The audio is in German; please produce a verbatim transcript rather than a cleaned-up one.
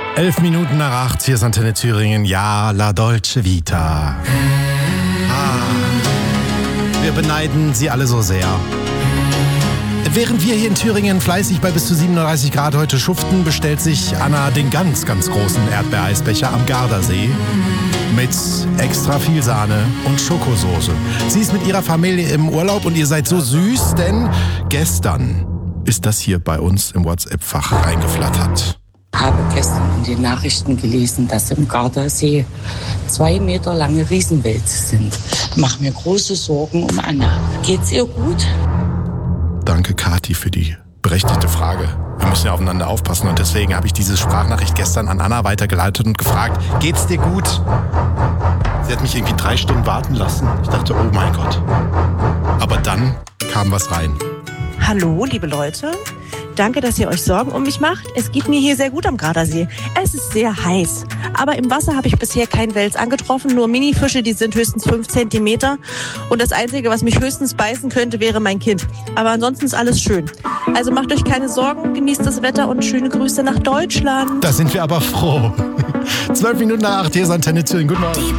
Elf Minuten nach acht, hier ist Antenne Thüringen. Ja, La Dolce Vita. Ah, wir beneiden sie alle so sehr. Während wir hier in Thüringen fleißig bei bis zu siebenunddreißig Grad heute schuften, bestellt sich Anna den ganz, ganz großen Erdbeereisbecher am Gardasee mit extra viel Sahne und Schokosoße. Sie ist mit ihrer Familie im Urlaub und ihr seid so süß, denn gestern ist das hier bei uns im WhatsApp-Fach reingeflattert. Ich habe gestern in den Nachrichten gelesen, dass im Gardasee zwei Meter lange Riesenwälze sind. Ich mache mir große Sorgen um Anna. Geht's ihr gut? Danke, Kathi, für die berechtigte Frage. Wir müssen ja aufeinander aufpassen und deswegen habe ich diese Sprachnachricht gestern an Anna weitergeleitet und gefragt, geht's dir gut? Sie hat mich irgendwie drei Stunden warten lassen. Ich dachte, oh mein Gott. Aber dann kam was rein. Hallo, liebe Leute. Danke, dass ihr euch Sorgen um mich macht. Es geht mir hier sehr gut am Gardasee. Es ist sehr heiß. Aber im Wasser habe ich bisher keinen Wels angetroffen. Nur Minifische, die sind höchstens fünf Zentimeter. Und das Einzige, was mich höchstens beißen könnte, wäre mein Kind. Aber ansonsten ist alles schön. Also macht euch keine Sorgen, genießt das Wetter und schöne Grüße nach Deutschland. Da sind wir aber froh. Zwölf Minuten nach acht, hier ist Antenne Thüringen. Guten Morgen.